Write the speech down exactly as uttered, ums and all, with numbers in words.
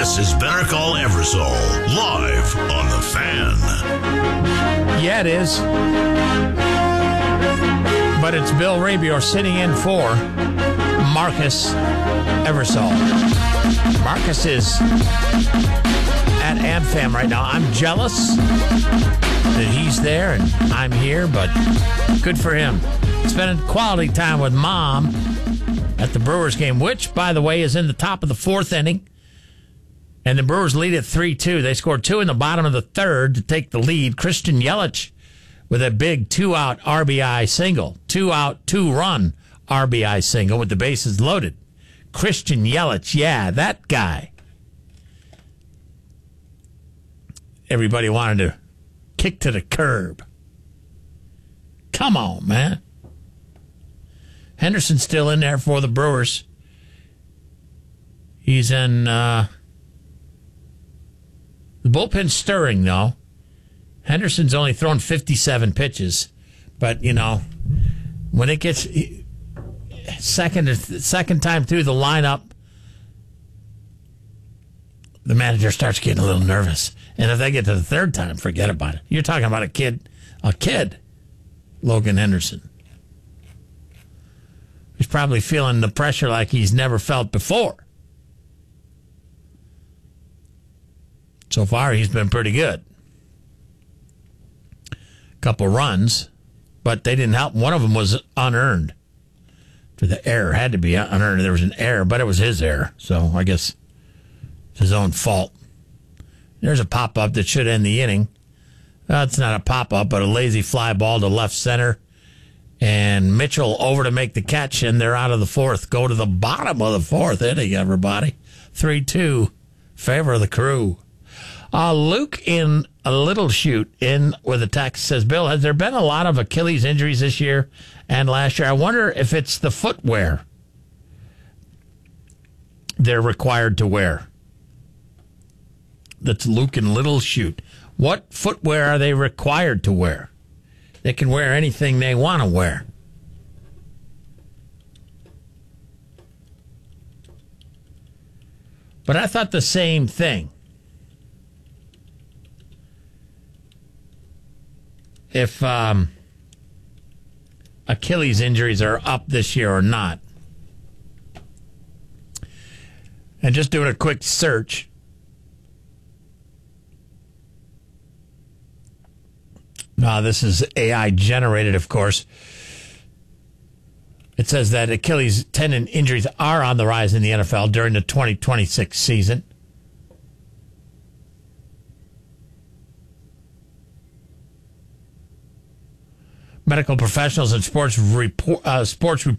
This is Better Call Eversole, live on The Fan. Yeah, it is. But it's Bill Rabior sitting in for Marcus Eversole. Marcus is at AmFam right now. I'm jealous that he's there and I'm here, but good for him. Spending quality time with Mom at the Brewers game, which, by the way, is in the top of the fourth inning. And the Brewers lead at three two. They scored two in the bottom of the third to take the lead. Christian Yelich with a big two-out R B I single. Two-out, two-run R B I single with the bases loaded. Christian Yelich, yeah, that guy. Everybody wanted to kick to the curb. Come on, man. Henderson's still in there for the Brewers. He's in... Uh, the bullpen's stirring, though. Henderson's only thrown fifty-seven pitches. But, you know, when it gets second second time through the lineup, the manager starts getting a little nervous. And if they get to the third time, forget about it. You're talking about a kid, a kid, Logan Henderson. He's probably feeling the pressure like he's never felt before. So far, he's been pretty good. Couple runs, but they didn't help. One of them was unearned. For the error, had to be unearned. There was an error, but it was his error. So I guess it's his own fault. There's a pop-up that should end the inning. Uh, it's not a pop-up, but a lazy fly ball to left center. And Mitchell over to make the catch, and they're out of the fourth. Go to the bottom of the fourth inning, everybody. three two, favor of the Crew. Uh, Luke in a Little Shoot in with a text says, Bill, has there been a lot of Achilles injuries this year and last year? I wonder if it's the footwear they're required to wear. That's Luke in Little Shoot. What footwear are they required to wear? They can wear anything they want to wear. But I thought the same thing. If um, Achilles injuries are up this year or not. And just doing a quick search. Now, this is A I generated, of course. It says that Achilles tendon injuries are on the rise in the N F L during the twenty twenty-six season. Medical professionals and sports report, uh, sports